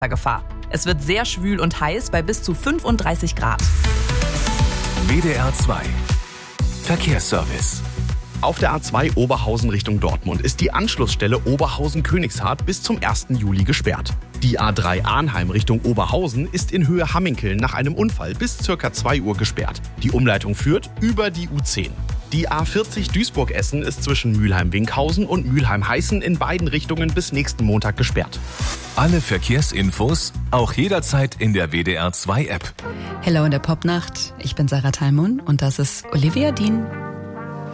Gefahr. Es wird sehr schwül und heiß bei bis zu 35 Grad. WDR 2 Verkehrsservice. Auf der A2 Oberhausen Richtung Dortmund ist die Anschlussstelle Oberhausen-Königshardt bis zum 1. Juli gesperrt. Die A3 Arnheim Richtung Oberhausen ist in Höhe Hamminkeln nach einem Unfall bis ca. 2 Uhr gesperrt. Die Umleitung führt über die U10. Die A40 Duisburg-Essen ist zwischen Mülheim-Winkhausen und Mülheim-Heißen in beiden Richtungen bis nächsten Montag gesperrt. Alle Verkehrsinfos auch jederzeit in der WDR 2 App. Hello in der Popnacht. Ich bin Sarah Thalmund und das ist Olivia Dean.